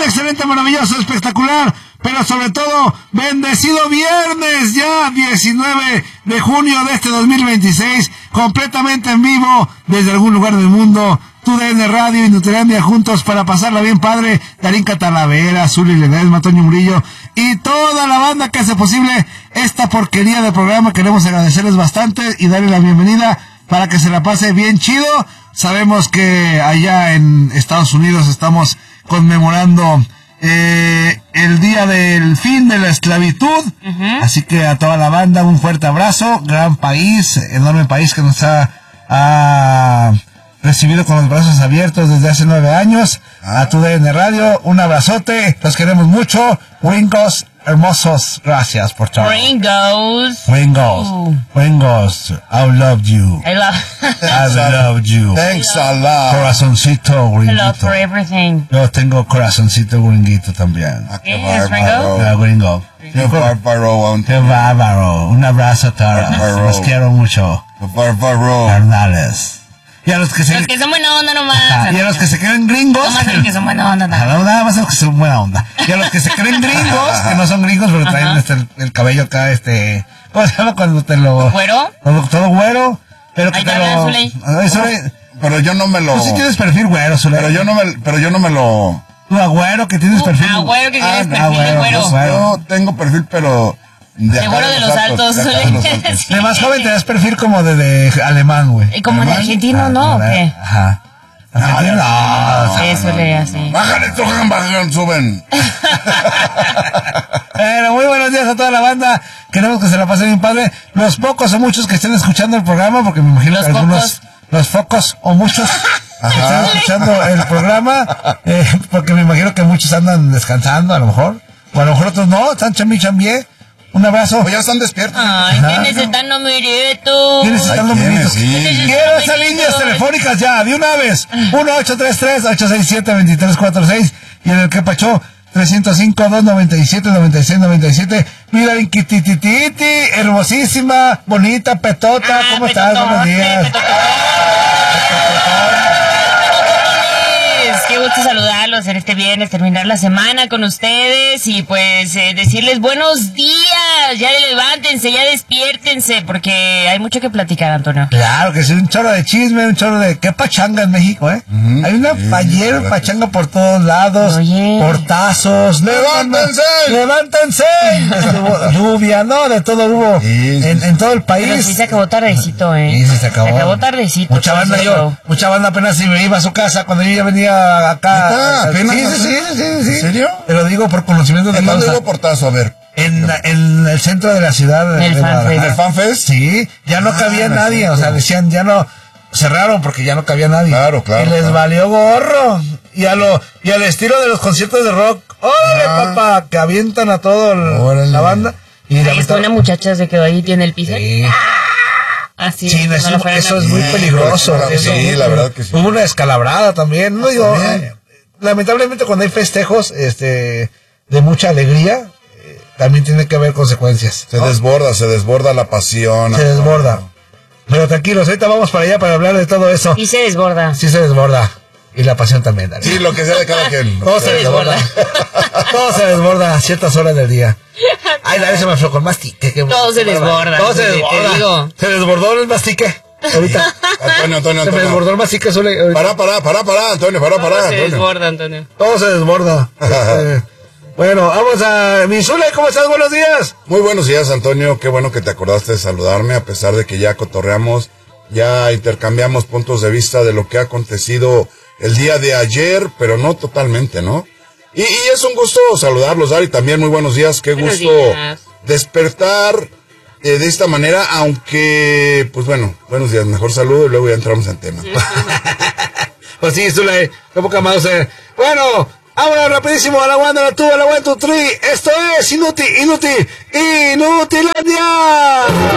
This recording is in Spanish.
excelente, maravilloso, espectacular, pero sobre todo, bendecido viernes, ya 19 de junio de este 2026, completamente en vivo, desde algún lugar del mundo, TUDN Radio y Nutrilandia juntos para pasarla bien padre, Darín Catalavera, Zuli Ledesma, Toño Murillo y toda la banda que hace posible esta porquería de programa. Queremos agradecerles bastante y darle la bienvenida para que se la pase bien chido. Sabemos que allá en Estados Unidos estamos conmemorando el día del fin de la esclavitud, así que a toda la banda un fuerte abrazo, gran país, enorme país que nos ha recibido con los brazos abiertos desde hace 9 años. A TUDN Radio, un abrazote, los queremos mucho. Gringos hermosos, gracias por todo. Gringos, I love you. I love you. Thanks a lot. Corazoncito gringuito. I love for everything. Yo tengo corazoncito gringuito también. Qué Yes, bárbaro. Gringo. Qué bárbaro. Qué bárbaro. Un abrazo a todos. Bárbaro. Los quiero mucho. Qué bárbaro. Carnales. Y a los que se... Los que son buena onda nomás. Y a los que se creen gringos... Nomás los que son buena onda. Nada más a los que son buena onda. Y a los que se creen gringos, que no son gringos, pero traen el cabello acá, ¿cómo se llama cuando te lo... ¿Güero? Todo güero, pero que Ahí te está, lo... Zuley. Ay, Zuley, Pero yo no me lo... tú sí tienes perfil güero, Zuley. Pero yo no me lo... Tú, agüero, que tienes perfil... Agüero, que tienes perfil de güero. Yo tengo perfil, pero... De güero de los altos. De más joven te das perfil como de alemán, güey. ¿Y como de argentino, no? ¿O qué? Ajá. Argentino, no. Eso le hace. Bájale, tocan, bajan, suben. Bueno, muy buenos días a toda la banda. Queremos que se la pasen bien padre. Los pocos o muchos que estén escuchando el programa, porque me imagino que algunos... Los focos o muchos que están escuchando el programa, porque me imagino que muchos andan descansando, a lo mejor. O a lo mejor otros no, están chambié. Un abrazo. O ya están despiertos. Ay, ¿quiénes están numeritos? ¿Quiénes están numeritos? Sí. Quiero esas líneas telefónicas ya, de una vez. 1-833-867-2346 y en el que pachó 305-297-9697. Mira, Inquitititi, hermosísima, bonita, petota. ¿Cómo estás? Buenos días. Qué gusto saludarlos en este viernes, terminar la semana con ustedes y pues decirles buenos días. Ya levántense, ya despiértense, porque hay mucho que platicar, Antonio. Claro que sí, un chorro de chisme, un chorro de... ¿Qué pachanga en México, eh? Hay una pachanga por todos lados. Oye. Portazos. ¡Levántense! ¡Levántense! Lluvia, ¿no? De todo hubo en todo el país. Pero sí se acabó tardecito, Sí, se acabó. Se acabó tardecito. Mucha banda apenas si me iba a su casa cuando yo ya venía acá. ¿Apenas? Sí. ¿En serio? Te lo digo por conocimiento de ¿En dónde causa. hubo portazo? A ver. En el centro de la ciudad. El de FanFest. Guadalajara. ¿El FanFest? Sí, ya no cabía nadie, o sea, decían, ya no, cerraron porque ya no cabía nadie. Claro. Y les valió gorro. Y al estilo de los conciertos de rock, ¡órale, papá! Que avientan a todo la banda. Y Ahí está una muchacha se quedó ahí, tiene el piso. Sí. Así. Sí, no, eso es muy peligroso. Sí, la verdad que sí. Hubo una descalabrada también. No digo, lamentablemente cuando hay festejos de mucha alegría, también tiene que haber consecuencias. Se desborda la pasión. Se desborda. Pero tranquilos, ahorita vamos para allá para hablar de todo eso. Y se desborda. Sí se desborda. Y la pasión también, Dani. Sí, lo que sea de cada quien. Todo se desborda. Todo se desborda a ciertas horas del día. Ay, Dani se me aflojó el mastique. Todo se desborda. Todo se desborda. Te digo. Se desbordó el mastique. Ahorita. Antonio. Se me desbordó el mastique. Para, Antonio, para, Todo se Antonio. desborda, Antonio. Todo se desborda. Bueno, vamos a... Mi Zule, ¿cómo estás? Buenos días. Muy buenos días, Antonio. Qué bueno que te acordaste de saludarme, a pesar de que ya cotorreamos, ya intercambiamos puntos de vista de lo que ha acontecido el día de ayer, pero no totalmente, ¿no? Y es un gusto saludarlos, Dari, también muy buenos días. Qué Buenos gusto días. despertar de esta manera, aunque, pues bueno, buenos días, mejor saludo y luego ya entramos en tema. Pues sí, Zule, qué poca más. Bueno, vámonos rapidísimo a la one, a la two, a la 1, 2, 3. Esto es Inutilandia.